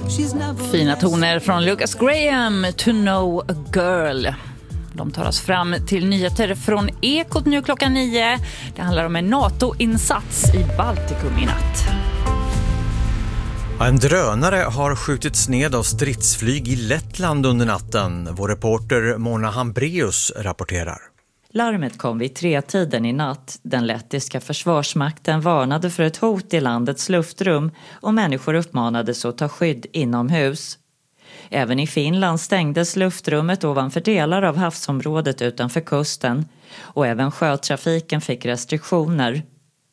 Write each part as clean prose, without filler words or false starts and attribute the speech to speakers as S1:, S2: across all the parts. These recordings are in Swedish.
S1: Fina toner från Lucas Graham, To Know a Girl. De tar oss fram till nyheter från Ekot nu klockan 9. Det handlar om en NATO-insats i Baltikum i natt.
S2: En drönare har skjutits ned av stridsflyg i Lettland under natten. Vår reporter Mona Hambreus rapporterar.
S3: Larmet kom vid 3-tiden i natt. Den lettiska försvarsmakten varnade för ett hot i landets luftrum och människor uppmanades att ta skydd inomhus. Även i Finland stängdes luftrummet ovanför delar av havsområdet utanför kusten och även sjötrafiken fick restriktioner.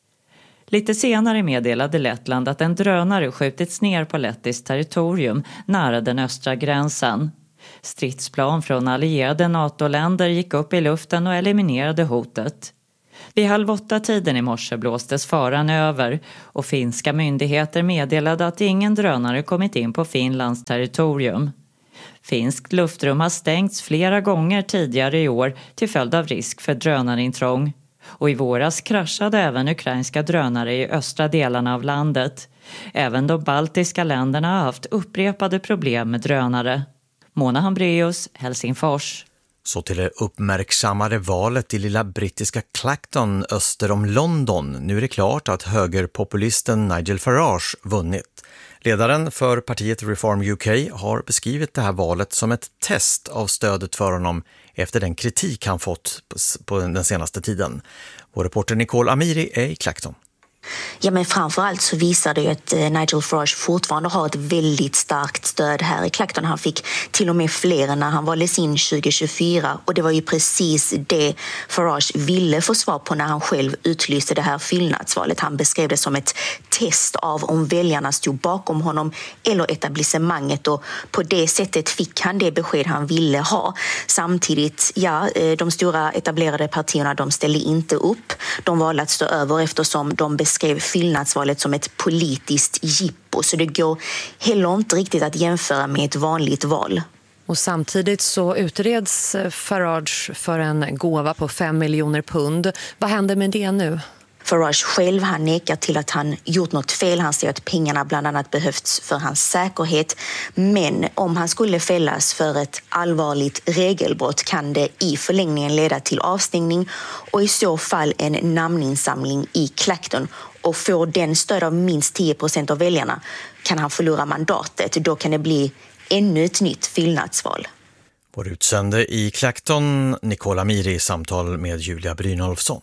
S3: Lite senare meddelade Lettland att en drönare skjutits ner på lettiskt territorium nära den östra gränsen. Stridsplan från allierade NATO-länder gick upp i luften och eliminerade hotet. Vid 7:30 i morse blåstes faran över och finska myndigheter meddelade att ingen drönare kommit in på Finlands territorium. Finskt luftrum har stängts flera gånger tidigare i år till följd av risk för drönarintrång. Och i våras kraschade även ukrainska drönare i östra delarna av landet. Även de baltiska länderna har haft upprepade problem med drönare. Mona Hambreus, Helsingfors.
S2: Så till det uppmärksammade valet i lilla brittiska Clacton öster om London. Nu är det klart att högerpopulisten Nigel Farage vunnit. Ledaren för partiet Reform UK har beskrivit det här valet som ett test av stödet för honom efter den kritik han fått på den senaste tiden. Vår reporter Nicole Amiri är i Clacton.
S4: Ja, men framförallt så visar det ju att Nigel Farage fortfarande har ett väldigt starkt stöd här i Clacton. Han fick till och med fler när han valdes in 2024 och det var ju precis det Farage ville få svar på när han själv utlyste det här fyllnadsvalet. Han beskrev det som ett test av om väljarna stod bakom honom eller etablissemanget och på det sättet fick han det besked han ville ha. Samtidigt, de stora etablerade partierna de ställde inte upp. De valde att stå över eftersom de beskrev fyllnadsvalet som ett politiskt jippo så det går heller inte riktigt att jämföra med ett vanligt val.
S5: Och samtidigt så utreds Farage för en gåva på 5 miljoner pund. Vad händer med det nu?
S4: Farage själv han nekar till att han gjort något fel. Han säger att pengarna bland annat behövts för hans säkerhet. Men om han skulle fällas för ett allvarligt regelbrott kan det i förlängningen leda till avstängning och i så fall en namninsamling i Clacton. Och får den stöd av minst 10% av väljarna kan han förlora mandatet. Då kan det bli ännu ett nytt fyllnadsval.
S2: Vår utsände i Clacton, Nicole Amiri, i samtal med Julia Brynolfsson.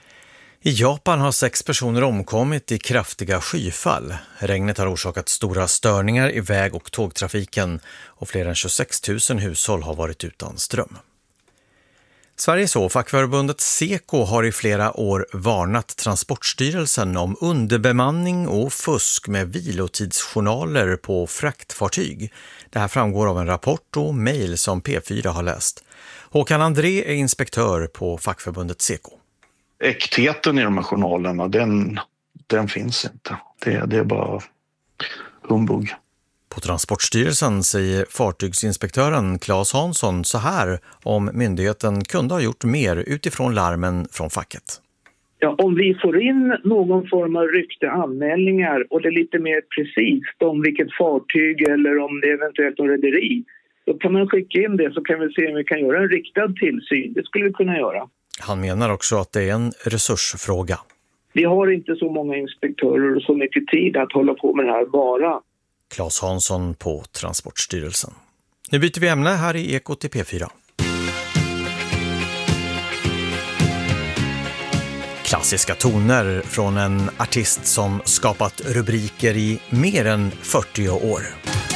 S2: I Japan har 6 personer omkommit i kraftiga skyfall. Regnet har orsakat stora störningar i väg- och tågtrafiken och fler än 26 000 hushåll har varit utan ström. Sveriges fackförbundet Seko har i flera år varnat Transportstyrelsen om underbemanning och fusk med vilotidsjournaler på fraktfartyg. Det här framgår av en rapport och mejl som P4 har läst. Håkan André är inspektör på fackförbundet Seko.
S6: Äktheten i de här journalerna, den finns inte. Det är bara humbug.
S2: På Transportstyrelsen säger fartygsinspektören Claes Hansson så här om myndigheten kunde ha gjort mer utifrån larmen från facket.
S7: Ja, om vi får in någon form av rykte anmälningar och det är lite mer precis om vilket fartyg eller om det är eventuellt en rederi, då kan man skicka in det så kan vi se om vi kan göra en riktad tillsyn. Det skulle vi kunna göra. Han
S2: menar också att det är en resursfråga.
S7: Vi har inte så många inspektörer och så mycket tid att hålla på med det här bara.
S2: Claes Hansson på Transportstyrelsen. Nu byter vi ämne här i Ekot till P4. Klassiska toner från en artist som skapat rubriker i mer än 40 år.